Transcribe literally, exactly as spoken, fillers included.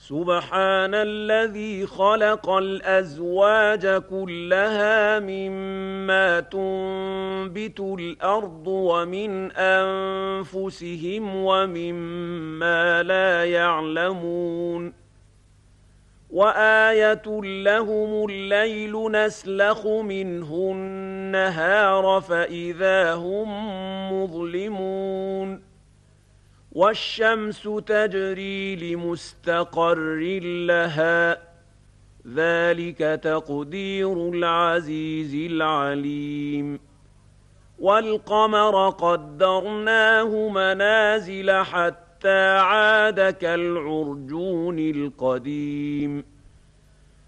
سبحان الذي خلق الأزواج كلها مما تنبت الأرض ومن أنفسهم ومما لا يعلمون وآية لهم الليل نسلخ منه النهار فإذا هم مظلمون والشمس تجري لمستقر لها ذلك تقدير العزيز العليم والقمر قدرناه منازل حتى عاد كالعرجون القديم